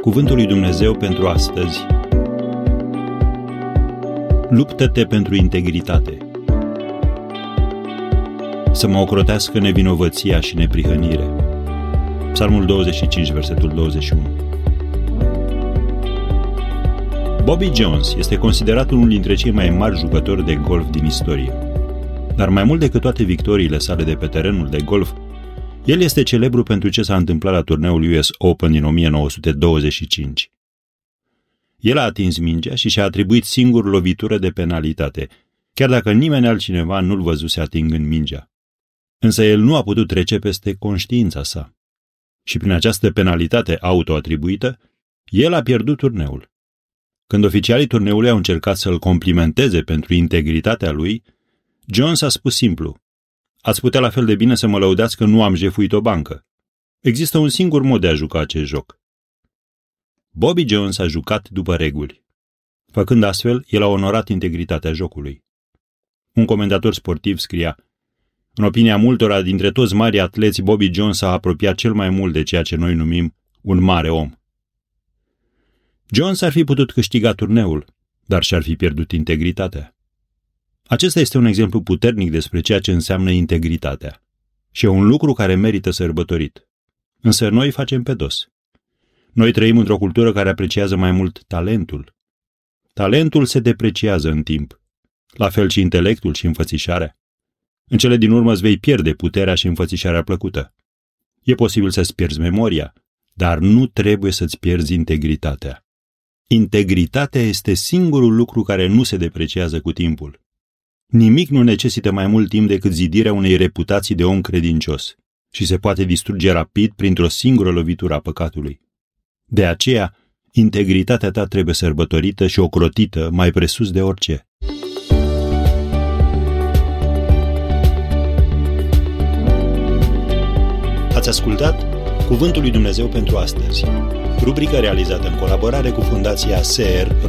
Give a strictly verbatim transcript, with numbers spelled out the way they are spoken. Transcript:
Cuvântul lui Dumnezeu pentru astăzi. Luptă-te pentru integritate. Să mă ocrotească nevinovăția și neprihănire. Psalmul douăzeci și cinci, versetul douăzeci și unu. Bobby Jones este considerat unul dintre cei mai mari jucători de golf din istorie. Dar mai mult decât toate victoriile sale de pe terenul de golf, el este celebru pentru ce s-a întâmplat la turneul U S Open din o mie nouă sute douăzeci și cinci. El a atins mingea și și-a atribuit singur lovitură de penalitate, chiar dacă nimeni altcineva nu-l văzuse atingând mingea. Însă el nu a putut trece peste conștiința sa. Și prin această penalitate autoatribuită, el a pierdut turneul. Când oficialii turneului au încercat să-l complimenteze pentru integritatea lui, Jones a spus simplu: ați putea la fel de bine să mă lăudați că nu am jefuit o bancă. Există un singur mod de a juca acest joc. Bobby Jones a jucat după reguli. Făcând astfel, el a onorat integritatea jocului. Un comentator sportiv scria: în opinia multora dintre toți mari atleți, Bobby Jones s-a apropiat cel mai mult de ceea ce noi numim un mare om. Jones ar fi putut câștiga turneul, dar și-ar fi pierdut integritatea. Acesta este un exemplu puternic despre ceea ce înseamnă integritatea. Și e un lucru care merită sărbătorit. Însă noi facem pe dos. Noi trăim într-o cultură care apreciază mai mult talentul. Talentul se depreciază în timp. La fel și intelectul și înfățișarea. În cele din urmă îți vei pierde puterea și înfățișarea plăcută. E posibil să-ți pierzi memoria, dar nu trebuie să-ți pierzi integritatea. Integritatea este singurul lucru care nu se depreciază cu timpul. Nimic nu necesită mai mult timp decât zidirea unei reputații de om credincios și se poate distruge rapid printr-o singură lovitură a păcatului. De aceea, integritatea ta trebuie sărbătorită și ocrotită mai presus de orice. Ați ascultat Cuvântul lui Dumnezeu pentru astăzi, rubrică realizată în colaborare cu Fundația S E R